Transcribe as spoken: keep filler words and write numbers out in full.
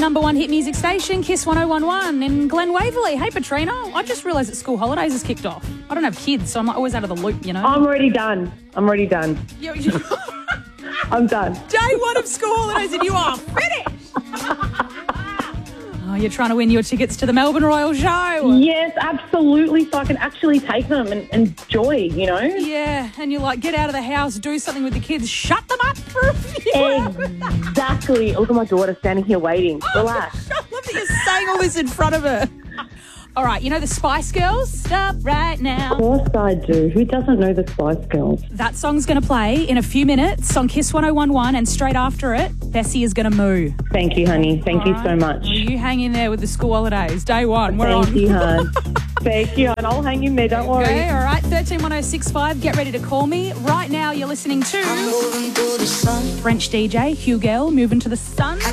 number one hit music station, Kiss one oh one one in Glen Waverley. Hey, Petrina, I just realised that school holidays has kicked off. I don't have kids, so I'm always out of the loop, you know. I'm already done. I'm already done. You, you, I'm done. Day one of school holidays and you are finished. Oh, you're trying to win your tickets to the Melbourne Royal Show. Yes, absolutely. So I can actually take them and enjoy, you know? Yeah, and you're like, get out of the house, do something with the kids, shut them up for a few hours. Exactly. Look at my daughter standing here waiting. Relax. I love that you're saying all this in front of her. All right, you know the Spice Girls? Stop right now. Of course I do. Who doesn't know the Spice Girls? That song's going to play in a few minutes on Kiss one oh one one, and straight after it, Bessie is going to moo. Thank you, honey. Thank All you right. so much. Well, you hang in there with the school holidays. Day one, we're Thank on. you, hon. Thank you, hon. I'll hang in there. Don't worry. Okay, all right, thirteen one oh six five, get ready to call me. Right now, you're listening to French D J, Hugel, Moving to the Sun.